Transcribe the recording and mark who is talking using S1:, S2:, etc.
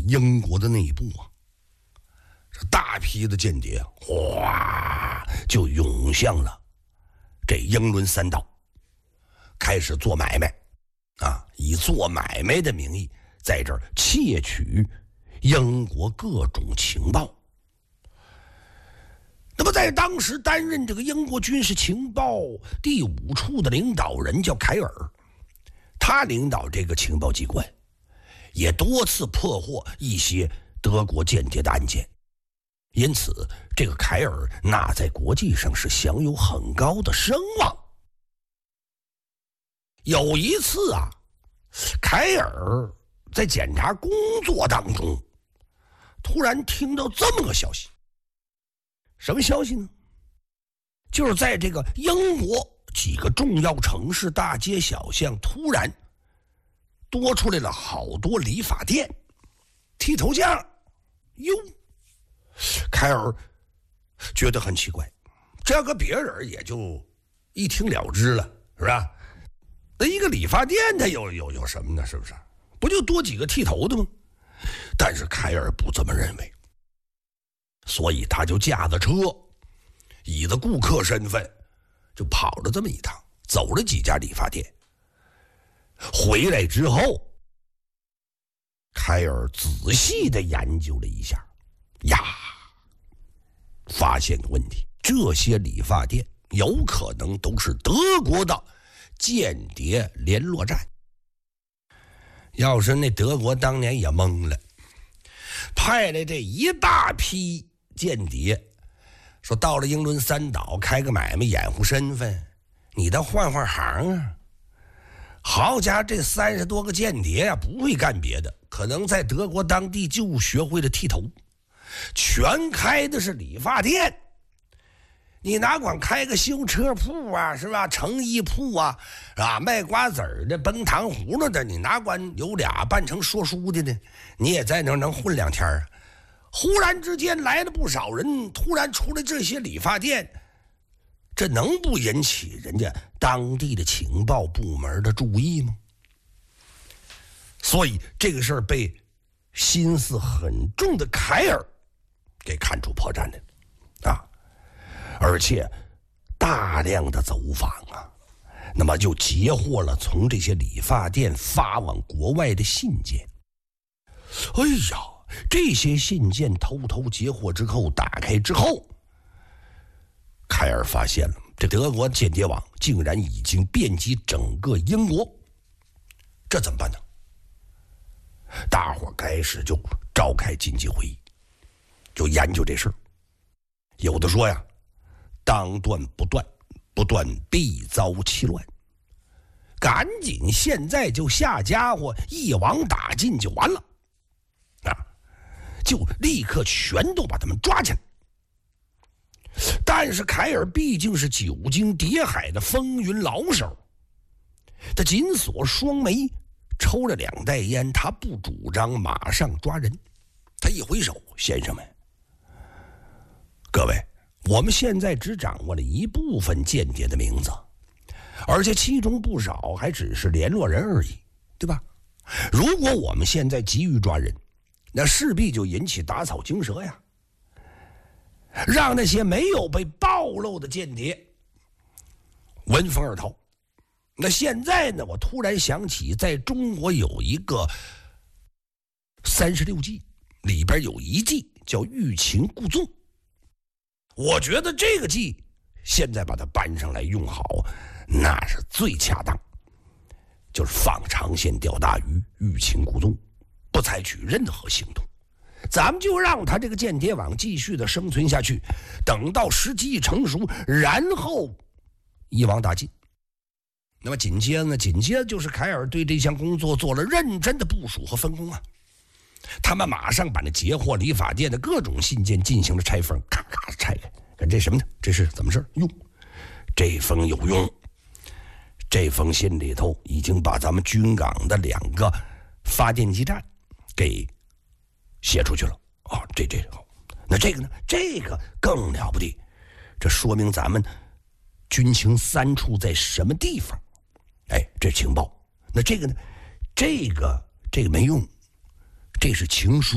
S1: 英国的内部啊，这大批的间谍哗就涌向了这英伦三岛，开始做买卖啊，以做买卖的名义在这儿窃取英国各种情报。那么在当时担任这个英国军事情报第5处的领导人叫凯尔，他领导这个情报机关也多次破获一些德国间谍的案件，因此这个凯尔那在国际上是享有很高的声望。有一次啊，凯尔在检查工作当中突然听到这么个消息。什么消息呢？就是在这个英国几个重要城市大街小巷突然多出来了好多理发店、剃头匠。哟，凯尔觉得很奇怪，这个别人也就一听了之了，是吧？那一个理发店它有什么呢？是不是？不就多几个剃头的吗？但是凯尔不这么认为，所以他就驾着车，以着顾客身份，就跑了这么一趟，走了几家理发店。回来之后，凯尔仔细地研究了一下，呀，发现个问题，这些理发店有可能都是德国的间谍联络站。要是那德国当年也懵了，派来这一大批间谍，说到了英伦三岛开个买卖掩护身份，你倒换行啊。好家伙，这30多个间谍啊，不会干别的，可能在德国当地就学会了剃头，全开的是理发店。你哪管开个修车铺啊，是吧？成衣铺啊，是吧？卖瓜子儿的、崩糖葫芦的，你哪管有俩扮成说书的呢？你也在那能混2天啊。忽然之间来了不少人，突然出来这些理发店，这能不引起人家当地的情报部门的注意吗？所以这个事儿被心思很重的凯尔给看出破绽来了啊！而且大量的走访啊，那么就截获了从这些理发店发往国外的信件。哎呀，这些信件偷偷截获之后，打开之后，凯尔发现了这德国间谍网竟然已经遍及整个英国，这怎么办呢？大伙开始就召开紧急会议，就研究这事儿。有的说呀，当断不断，不断必遭其乱，赶紧现在就下家伙，一网打尽就完了啊！就立刻全都把他们抓起来。但是凯尔毕竟是久经谍海的风云老手，他紧锁双眉，抽了2袋烟，他不主张马上抓人。他一挥手，先生们，各位，我们现在只掌握了一部分间谍的名字，而且其中不少还只是联络人而已，对吧？如果我们现在急于抓人，那势必就引起打草惊蛇呀，让那些没有被暴露的间谍闻风而逃。那现在呢，我突然想起在中国有一个36计，里边有一计叫欲擒故纵，我觉得这个计现在把它搬上来用好，那是最恰当，就是放长线钓大鱼，欲擒故纵，不采取任何行动，咱们就让他这个间谍网继续的生存下去，等到时机成熟，然后一网打尽。那么紧接着就是凯尔对这项工作做了认真的部署和分工啊。他们马上把那截获理发店的各种信件进行了拆封，咔咔拆开，看这什么呢？这是怎么事？用这封有用，这封信里头已经把咱们军港的2个发电基站给写出去了啊！这好，那这个呢？这个更了不得，这说明咱们军情3处在什么地方？哎，这情报。那这个呢？这个没用，这是情书。